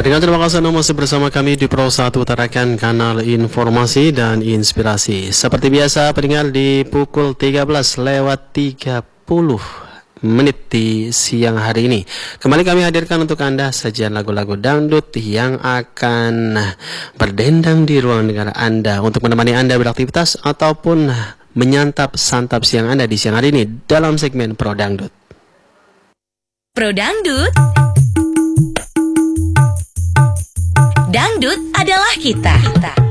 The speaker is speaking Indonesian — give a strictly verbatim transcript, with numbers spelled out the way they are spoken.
Pendengar, terima kasih Anda masih bersama kami di Pro satu Tarakan, kanal informasi dan inspirasi. Seperti biasa pendengar, di pukul tiga belas lewat tiga puluh menit di siang hari ini kembali kami hadirkan untuk Anda sajian lagu-lagu dangdut yang akan berdendang di ruang dengar Anda untuk menemani Anda beraktivitas ataupun menyantap santap siang Anda di siang hari ini dalam segmen Pro Dangdut. Pro Dangdut. Dangdut adalah kita. kita.